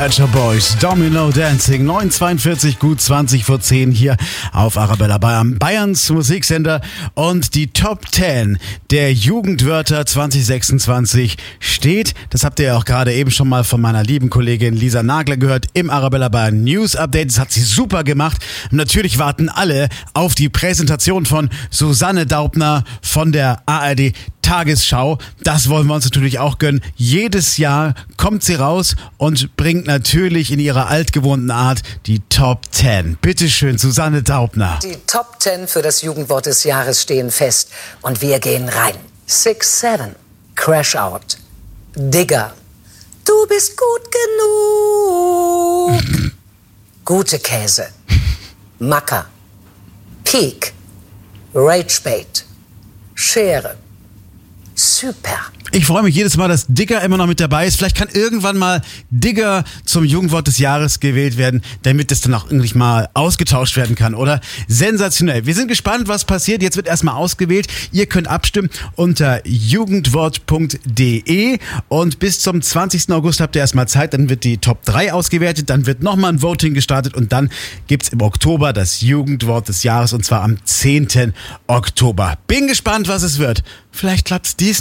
Pet Shop Boys, Domino Dancing, 9:42, gut 20 vor 10 hier auf Arabella Bayern, Bayerns Musiksender. Und die Top 10 der Jugendwörter 2026 steht, das habt ihr ja auch gerade eben schon mal von meiner lieben Kollegin Lisa Nagler gehört, im Arabella Bayern News Update. Das hat sie super gemacht. Und natürlich warten alle auf die Präsentation von Susanne Daubner von der ARD Tagesschau. Das wollen wir uns natürlich auch gönnen. Jedes Jahr kommt sie raus und bringt natürlich in ihrer altgewohnten Art die Top 10. Bitteschön, Susanne Daubner. Die Top 10 für das Jugendwort des Jahres stehen fest und wir gehen rein. 6-7, Crash Out, Digger, du bist gut genug, gute Käse, Macker, Peak, Ragebait, Schere, super. Ich freue mich jedes Mal, dass Digger immer noch mit dabei ist. Vielleicht kann irgendwann mal Digger zum Jugendwort des Jahres gewählt werden, damit es dann auch irgendwie mal ausgetauscht werden kann, oder? Sensationell. Wir sind gespannt, was passiert. Jetzt wird erstmal ausgewählt. Ihr könnt abstimmen unter jugendwort.de und bis zum 20. August habt ihr erstmal Zeit. Dann wird die Top 3 ausgewertet, dann wird nochmal ein Voting gestartet und dann gibt's im Oktober das Jugendwort des Jahres und zwar am 10. Oktober. Bin gespannt, was es wird. Vielleicht klappt's dies